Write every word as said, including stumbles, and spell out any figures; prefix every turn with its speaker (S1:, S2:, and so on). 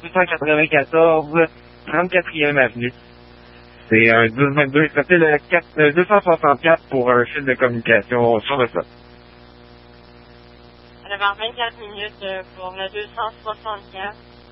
S1: deux cent quatre-vingt-quatorze, trente-quatrième avenue. C'est un dix vingt-deux, ça fait le quatre, euh, deux cent soixante-quatre pour un fil de communication sur le sol.
S2: Alors, vingt-quatre minutes pour le deux cent soixante-quatre.